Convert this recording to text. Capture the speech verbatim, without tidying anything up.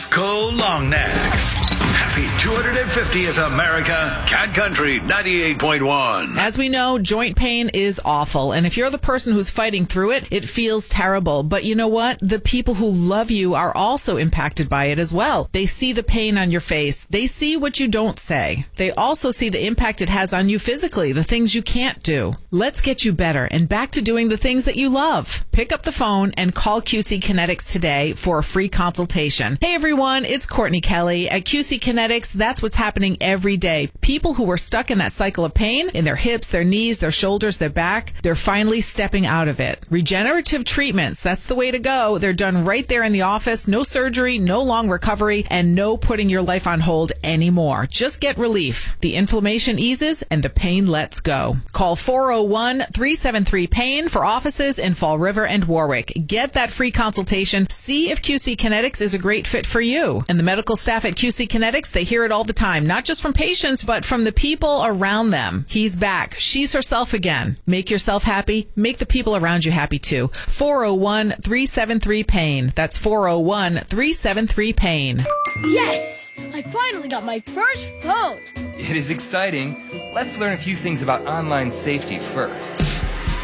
Glasgow Longneck. Happy two hundred fiftieth America, Cat Country ninety-eight point one. As we know, joint pain is awful. And if you're the person who's fighting through it, it feels terrible. But you know what? The people who love you are also impacted by it as well. They see the pain on your face. They see what you don't say. They also see the impact it has on you physically, the things you can't do. Let's get you better and back to doing the things that you love. Pick up the phone and call Q C Kinetics today for a free consultation. Hey everyone, it's Courtney Kelly at Q C Kinetics. That's what's happening every day. People who were stuck in that cycle of pain in their hips, their knees, their shoulders, their back, they're finally stepping out of it. Regenerative treatments, that's the way to go. They're done right there in the office. No surgery, no long recovery, and no putting your life on hold anymore. Just get relief. The inflammation eases and the pain lets go. Call four oh one, three seven three, PAIN for offices in Fall River and Warwick. Get that free consultation. See if Q C Kinetics is a great fit for you. And the medical staff at Q C Kinetics, they hear it all the time, not just from patients, but from the people around them. He's back. She's herself again. Make yourself happy. Make the people around you happy too. four oh one, three seven three, PAIN. That's four oh one, three seven three, PAIN. Yes! I finally got my first phone. It is exciting. Let's learn a few things about online safety first.